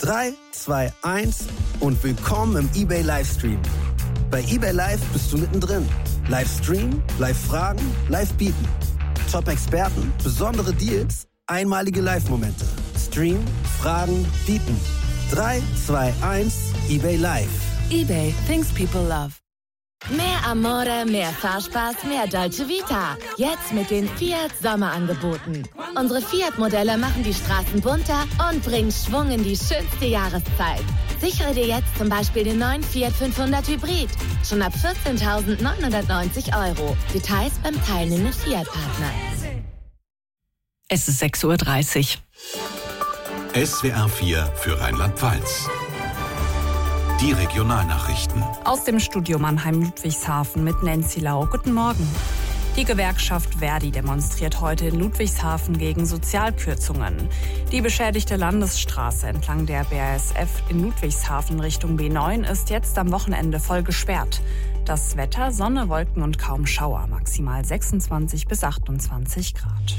3, 2, 1 und willkommen im eBay Livestream. Bei eBay Live bist du mittendrin. Livestream, Live-Fragen, Live-Bieten. Top-Experten, besondere Deals, einmalige Live-Momente. Stream, Fragen, Bieten. 3, 2, 1, eBay Live. eBay, things people love. Mehr Amore, mehr Fahrspaß, mehr Dolce Vita. Jetzt mit den Fiat Sommerangeboten. Unsere Fiat-Modelle machen die Straßen bunter und bringen Schwung in die schönste Jahreszeit. Sichere dir jetzt zum Beispiel den neuen Fiat 500 Hybrid. Schon ab 14.990 €. Details beim teilnehmenden Fiat-Partner. Es ist 6:30 Uhr. SWR 4 für Rheinland-Pfalz. Die Regionalnachrichten. Aus dem Studio Mannheim-Ludwigshafen mit Nancy Lau. Guten Morgen. Die Gewerkschaft Verdi demonstriert heute in Ludwigshafen gegen Sozialkürzungen. Die beschädigte Landesstraße entlang der BASF in Ludwigshafen Richtung B9 ist jetzt am Wochenende voll gesperrt. Das Wetter: Sonne, Wolken und kaum Schauer, maximal 26 bis 28 Grad.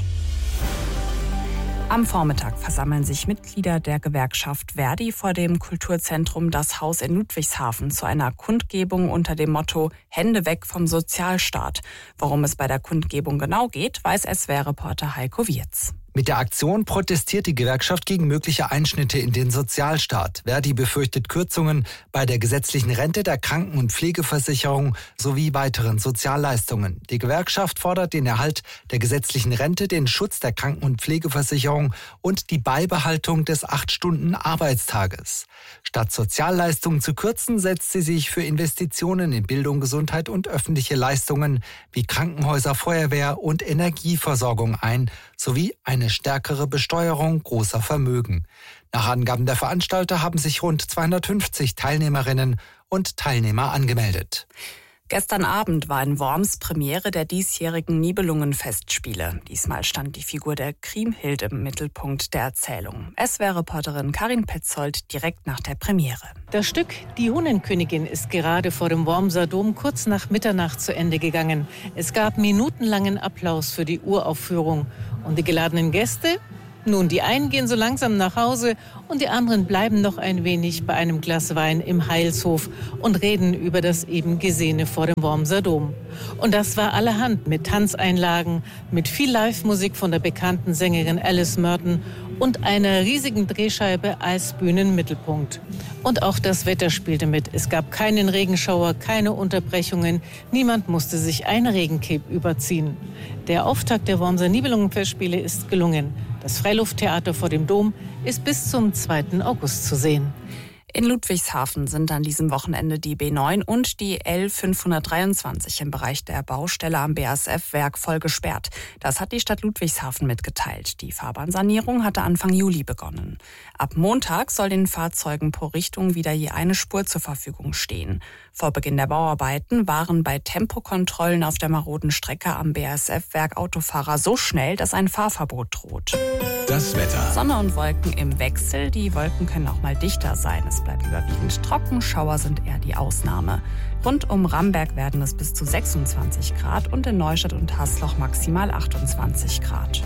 Am Vormittag versammeln sich Mitglieder der Gewerkschaft Verdi vor dem Kulturzentrum Das Haus in Ludwigshafen zu einer Kundgebung unter dem Motto Hände weg vom Sozialstaat. Worum es bei der Kundgebung genau geht, weiß SWR-Reporter Heiko Wirz. Mit der Aktion protestiert die Gewerkschaft gegen mögliche Einschnitte in den Sozialstaat. Verdi befürchtet Kürzungen bei der gesetzlichen Rente, der Kranken- und Pflegeversicherung sowie weiteren Sozialleistungen. Die Gewerkschaft fordert den Erhalt der gesetzlichen Rente, den Schutz der Kranken- und Pflegeversicherung und die Beibehaltung des 8-Stunden-Arbeitstages. Statt Sozialleistungen zu kürzen, setzt sie sich für Investitionen in Bildung, Gesundheit und öffentliche Leistungen wie Krankenhäuser, Feuerwehr und Energieversorgung ein, sowie eine stärkere Besteuerung großer Vermögen. Nach Angaben der Veranstalter haben sich rund 250 Teilnehmerinnen und Teilnehmer angemeldet. Gestern Abend war in Worms Premiere der diesjährigen Nibelungenfestspiele. Diesmal stand die Figur der Kriemhild im Mittelpunkt der Erzählung. SWR-Reporterin Karin Petzold direkt nach der Premiere. Das Stück Die Huhnenkönigin ist gerade vor dem Wormser Dom kurz nach Mitternacht zu Ende gegangen. Es gab minutenlangen Applaus für die Uraufführung. Und die geladenen Gäste? Nun, die einen gehen so langsam nach Hause und die anderen bleiben noch ein wenig bei einem Glas Wein im Heilshof und reden über das eben Gesehene vor dem Wormser Dom. Und das war allerhand mit Tanzeinlagen, mit viel Live-Musik von der bekannten Sängerin Alice Merton und einer riesigen Drehscheibe als Bühnenmittelpunkt. Und auch das Wetter spielte mit. Es gab keinen Regenschauer, keine Unterbrechungen. Niemand musste sich ein Regencape überziehen. Der Auftakt der Wormser Nibelungenfestspiele ist gelungen. Das Freilufttheater vor dem Dom ist bis zum 2. August zu sehen. In Ludwigshafen sind an diesem Wochenende die B9 und die L523 im Bereich der Baustelle am BASF-Werk voll gesperrt. Das hat die Stadt Ludwigshafen mitgeteilt. Die Fahrbahnsanierung hatte Anfang Juli begonnen. Ab Montag soll den Fahrzeugen pro Richtung wieder je eine Spur zur Verfügung stehen. Vor Beginn der Bauarbeiten waren bei Tempokontrollen auf der maroden Strecke am BASF-Werk Autofahrer so schnell, dass ein Fahrverbot droht. Das Wetter. Sonne und Wolken im Wechsel. Die Wolken können auch mal dichter sein. Es bleibt überwiegend trocken. Schauer sind eher die Ausnahme. Rund um Ramberg werden es bis zu 26 Grad und in Neustadt und Hasloch maximal 28 Grad.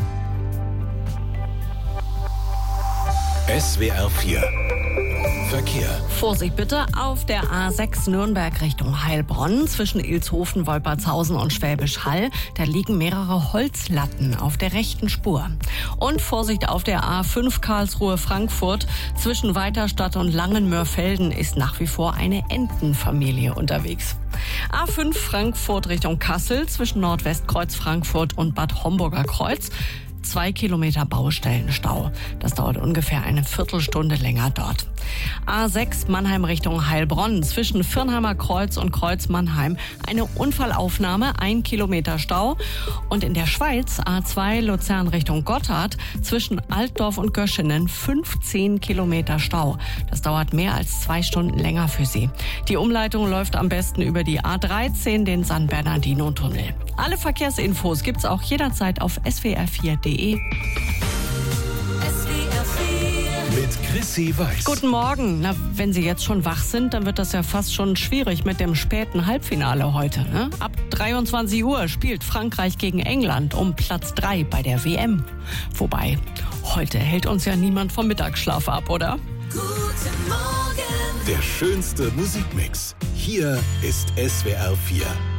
SWR 4 Verkehr. Vorsicht bitte auf der A6 Nürnberg Richtung Heilbronn zwischen Ilshofen, Wolpertshausen und Schwäbisch Hall. Da liegen mehrere Holzlatten auf der rechten Spur. Und Vorsicht auf der A5 Karlsruhe-Frankfurt zwischen Weiterstadt und Langenmörfelden ist nach wie vor eine Entenfamilie unterwegs. A5 Frankfurt Richtung Kassel zwischen Nordwestkreuz Frankfurt und Bad Homburger Kreuz. 2 Kilometer Baustellenstau. Das dauert ungefähr eine Viertelstunde länger dort. A6 Mannheim Richtung Heilbronn zwischen Firnheimer Kreuz und Kreuz Mannheim. Eine Unfallaufnahme, 1 Kilometer Stau. Und in der Schweiz A2 Luzern Richtung Gotthard zwischen Altdorf und Göschenen 15 Kilometer Stau. Das dauert mehr als 2 Stunden länger für Sie. Die Umleitung läuft am besten über die A13, den San Bernardino-Tunnel. Alle Verkehrsinfos gibt's auch jederzeit auf swr4.de. Mit Chrissy Weiß. Guten Morgen. Na, wenn Sie jetzt schon wach sind, dann wird das ja fast schon schwierig mit dem späten Halbfinale heute. Ne? Ab 23 Uhr spielt Frankreich gegen England um Platz 3 bei der WM. Wobei, heute hält uns ja niemand vom Mittagsschlaf ab, oder? Gut Der schönste Musikmix. Hier ist SWR 4.